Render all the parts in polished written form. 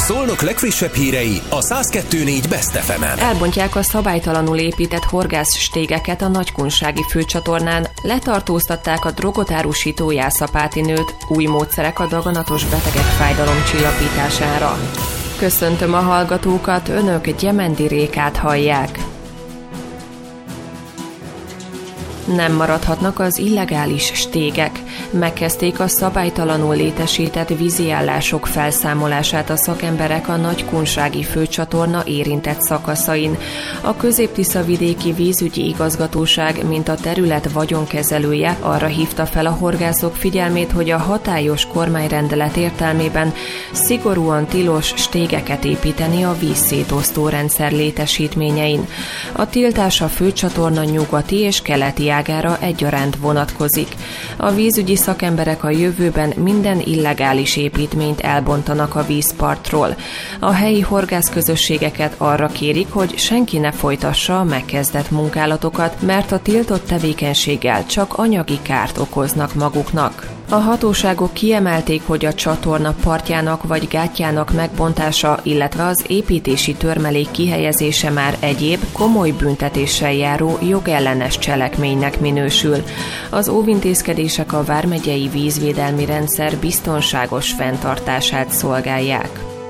Szolnok legfrissebb hírei a 102.4 Best FM-en. Elbontják a szabálytalanul épített horgászstégeket a Nagykunsági főcsatornán, letartóztatták a drogot árusító Jászapáti nőt, új módszerek a daganatos betegek fájdalomcsillapítására. Köszöntöm a hallgatókat, önök Gyemendi Rékát hallják. Nem maradhatnak az illegális stégek. Megkezdték a szabálytalanul létesített víziállások felszámolását a szakemberek a Nagykunsági főcsatorna érintett szakaszain. A Közép-Tiszavidéki Vízügyi Igazgatóság, mint a terület vagyonkezelője, arra hívta fel a horgászok figyelmét, hogy a hatályos kormányrendelet értelmében szigorúan tilos stégeket építeni a vízszétosztó rendszer létesítményein. A tiltás a főcsatorna nyugati és keleti ágára egyaránt vonatkozik. A vízügyi szakemberek a jövőben minden illegális építményt elbontanak a vízpartról. A helyi horgászközösségeket arra kérik, hogy senki ne folytassa a megkezdett munkálatokat, mert a tiltott tevékenységgel csak anyagi kárt okoznak maguknak. A hatóságok kiemelték, hogy a csatorna partjának vagy gátjának megbontása, illetve az építési törmelék kihelyezése már egyéb, komoly büntetéssel járó jogellenes cselekménynek minősül. Az óvintézkedések a vármegyei vízvédelmi rendszer biztonságos fenntartását szolgálják.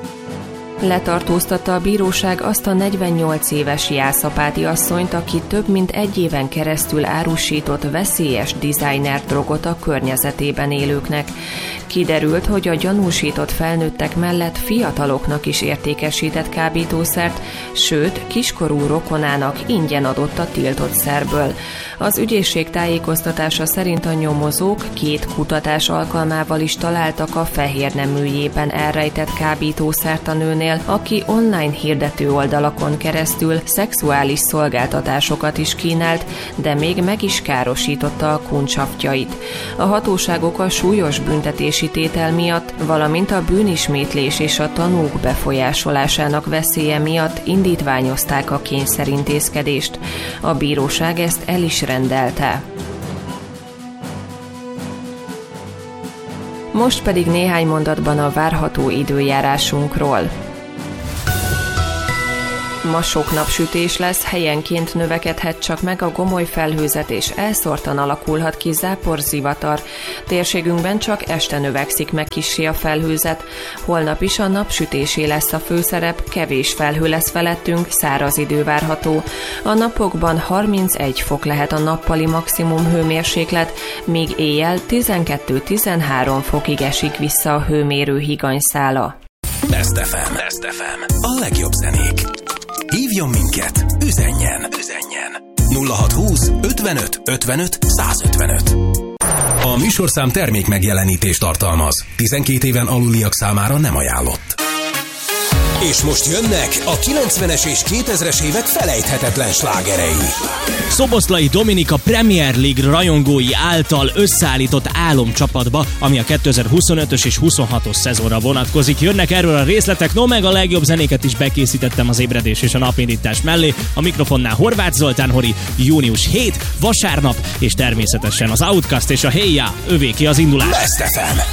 Letartóztatta a bíróság azt a 48 éves Jászapáti asszonyt, aki több mint egy éven keresztül árusított veszélyes designer drogot a környezetében élőknek. Kiderült, hogy a gyanúsított felnőttek mellett fiataloknak is értékesített kábítószert, sőt, kiskorú rokonának ingyen adott a tiltott szerből. Az ügyészség tájékoztatása szerint a nyomozók 2 kutatás alkalmával is találtak a fehérneműjében elrejtett kábítószert a nőnél, aki online hirdető oldalakon keresztül szexuális szolgáltatásokat is kínált, de még meg is károsította a kuncsafjait. A hatóságok a súlyos büntetési tétel miatt, valamint a bűnismétlés és a tanúk befolyásolásának veszélye miatt indítványozták a kényszerintézkedést. A bíróság ezt el is rendelte. Most pedig néhány mondatban a várható időjárásunkról. Ma sok napsütés lesz, helyenként növekedhet csak meg a gomoly felhőzet és elszórtan alakulhat ki záporzivatar. Térségünkben csak este növekszik meg kissé a felhőzet. Holnap is a napsütésé lesz a főszerep, kevés felhő lesz felettünk, száraz idő várható. A napokban 31 fok lehet a nappali maximum hőmérséklet, míg éjjel 12-13 fokig esik vissza a hőmérő higanyszála. Best FM. A legjobb zenék. Hívjon minket, üzenjen. 0620 55 55 155. A műsorszám termék megjelenítést tartalmaz. 12 éven aluliak számára nem ajánlott. És most jönnek a 90-es és 2000-es évek felejthetetlen slágerei. Szoboszlai Dominika Premier League rajongói által összeállított álomcsapatba, ami a 2025-ös és 26-os szezonra vonatkozik. Jönnek erről a részletek, no meg a legjobb zenéket is bekészítettem az ébredés és a napindítás mellé. A mikrofonnál Horváth Zoltán Hori, június 7, vasárnap, és természetesen az Outcast és a Hey Ya, övéké az indulás. Best FM.